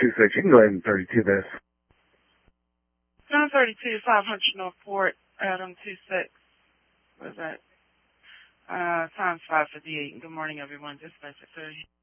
926. You can go ahead and 32 this. 932, 500 Northport, Adam 26. What is that? Times 558. Good morning, everyone. Dispatch at 30.